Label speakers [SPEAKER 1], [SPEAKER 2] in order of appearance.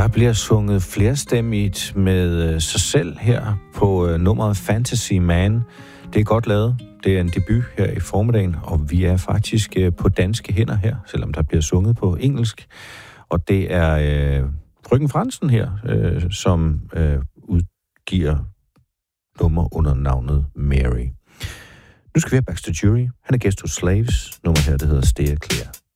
[SPEAKER 1] Der bliver sunget flerstemmigt med sig selv her på nummeret Fantasy Man. Det er godt lavet. Det er en debut her i formiddagen, og vi er faktisk på danske hænder her, selvom der bliver sunget på engelsk. Og det er Frøken Fransen her, som udgiver nummer under navnet Mary. Nu skal vi have Baxter Jury. Han er gæst hos Slaves. Nummer her, det hedder Steer Clear.